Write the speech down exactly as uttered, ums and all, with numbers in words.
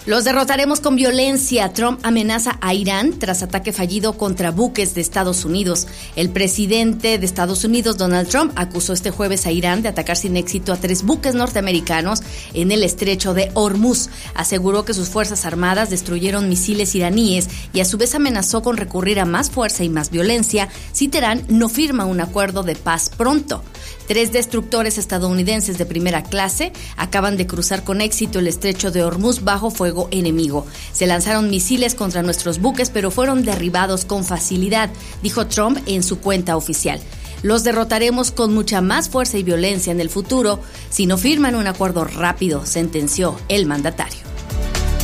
Los derrotaremos con violencia. Trump amenaza a Irán tras ataque fallido contra buques de Estados Unidos. El presidente de Estados Unidos, Donald Trump, acusó este jueves a Irán de atacar sin éxito a tres buques norteamericanos en el estrecho de Hormuz. Aseguró que sus fuerzas armadas destruyeron misiles iraníes y a su vez amenazó con recurrir a más fuerza y más violencia si Teherán no firma un acuerdo de paz pronto. Tres destructores estadounidenses de primera clase acaban de cruzar con éxito el estrecho de Hormuz bajo fuego enemigo. Se lanzaron misiles contra nuestros buques, pero fueron derribados con facilidad, dijo Trump en su cuenta oficial. Los derrotaremos con mucha más fuerza y violencia en el futuro si no firman un acuerdo rápido, sentenció el mandatario.